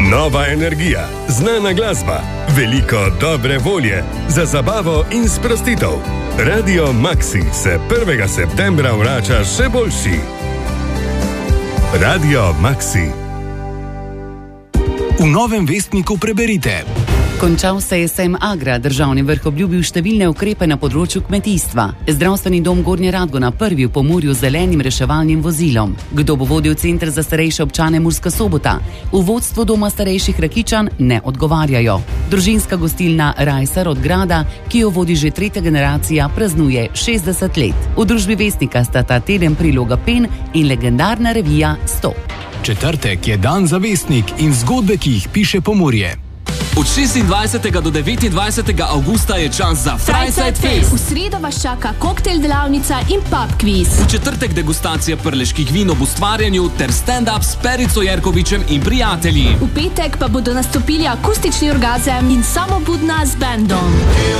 Nova energija, znana glasba, veliko dobre volje za zabavo in sprostitev. Radio Maxi se 1. septembra vrača še boljši. Radio Maxi. V Novem vestniku preberite. Končal se je sejem Agra, državni vrh obljubil številne ukrepe na področju kmetijstva. Zdravstveni dom Gornja Radgona prvi v Pomurju z zelenim reševalnim vozilom. Kdo bo vodil center za starejše občane Murska Sobota? V vodstvu doma starejših Rakičan ne odgovarjajo. Družinska gostilna Rajsar od Grada, ki jo vodi že 3. generacija, praznuje 60 let. V družbi vestnika sta ta teden priloga Pen in legendarna revija Stop. Četrtek je dan za vestnik in zgodbe, ki jih piše Pomurje. Od 26. do 29. avgusta je čas za Freiside Fest. V sredo vas čaka koktel delavnica in pub quiz. V četrtek degustacija prleških vin ob ustvarjanju ter stand-up s Perico Jerkovičem in prijatelji. V petek pa bodo nastopili akustični orgazem in Samobudna z bandom.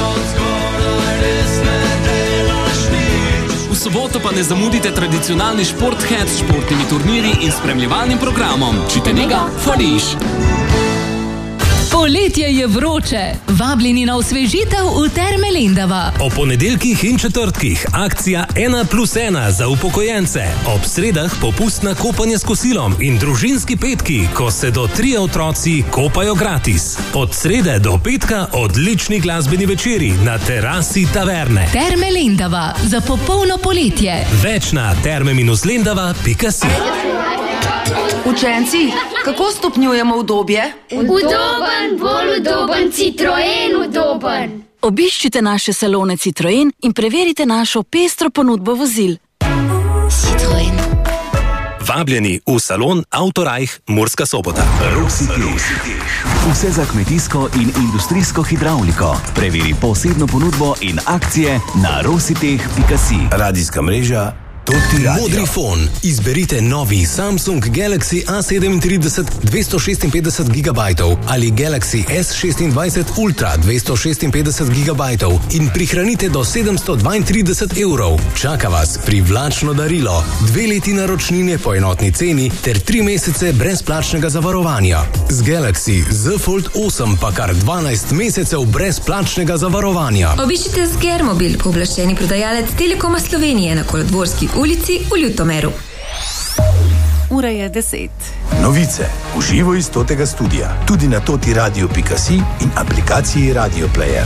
V soboto pa ne zamudite tradicionalni športhet s športnimi turniri in spremljevalnim programom. Čitenega Foliš. Poletje je vroče. Vabljeni na osvežitev v Terme Lendava. O ponedeljkih in četrtkih akcija 1+1 za upokojence. Ob sredah popustna kopanje s kosilom in družinski petki, ko se do 3 otroci kopajo gratis. Od srede do petka odlični glasbeni večeri na terasi taverne. Terme Lendava za popolno poletje. Več na terme-lendava.si. Učenci, kako stopnjujemo udobje? Udoben, bolj udoben, Citroen udoben. Obiščite naše salone Citroen in preverite našo pestro ponudbo vozil. Citroen. Vabljeni v salon Autorajh Murska Sobota. Rositeh. Vse za kmetijsko in industrijsko hidravliko. Preveri posebno ponudbo in akcije na rositeh.si. Radijska mreža Modri fon. Izberite novi Samsung Galaxy A37 256 GB ali Galaxy S26 Ultra 256 GB in prihranite do 732 evrov. Čaka vas privlačno darilo, 2 leti naročnine po enotni ceni ter 3 mesece brezplačnega zavarovanja. Z Galaxy Z Fold 8 pa kar 12 mesecev brezplačnega zavarovanja. Obiščite Sgermobil, pooblaščeni prodajalec Telekoma Slovenije na Kolodvorski ulici v Ljutomeru. Ura je 10. Novice v živo iz totega studia, tudi na totiradio.si in aplikaciji Radio Player.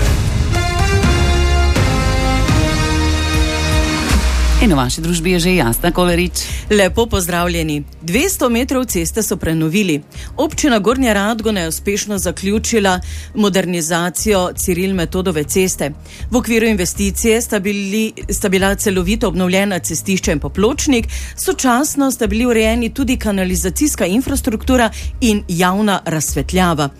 In v vaši družbi je že Jasna Kolerič. Lepo pozdravljeni. 200 metrov ceste so prenovili. Občina Gornja Radgona je uspešno zaključila modernizacijo Ciril-Metodove ceste. V okviru investicije sta bila celovito obnovljena cestišča in popločnik, sočasno sta bili urejeni tudi kanalizacijska infrastruktura in javna razsvetljava.